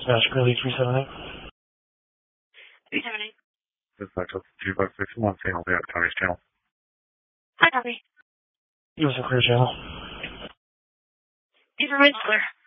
Smash Grilly 378. 378. This is Delta 2561, saying I'll be at Tommy's channel. Hi, Tommy. US Clear Channel. These are clear.